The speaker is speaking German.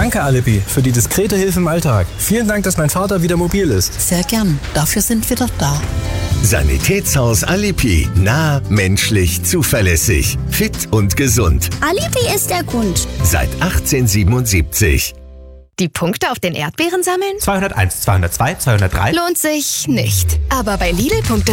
Danke, Alippi, für die diskrete Hilfe im Alltag. Vielen Dank, dass mein Vater wieder mobil ist. Sehr gern. Dafür sind wir doch da. Sanitätshaus Alippi. Nah, menschlich, zuverlässig. Fit und gesund. Alippi ist der Grund. Seit 1877. Die Punkte auf den Erdbeeren sammeln? 201, 202, 203. Lohnt sich nicht. Aber bei Lidl Punkte